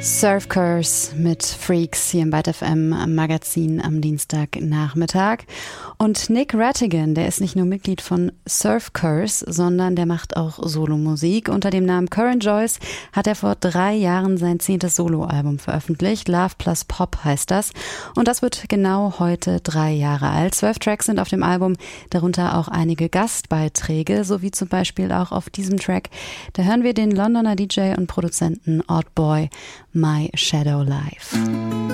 Surf Curse mit Freaks hier im Byte FM am Magazin am Dienstagnachmittag. Und Nick Rattigan, der ist nicht nur Mitglied von Surf Curse, sondern der macht auch Solomusik. Unter dem Namen Current Joyce hat er vor 3 Jahren sein 10. Soloalbum veröffentlicht. Love plus Pop heißt das. Und das wird genau heute 3 Jahre alt. 12 Tracks sind auf dem Album, darunter auch einige Gastbeiträge, sowie zum Beispiel auch auf diesem Track. Da hören wir den Londoner DJ und Produzenten Odd Boy, My Shadow Life.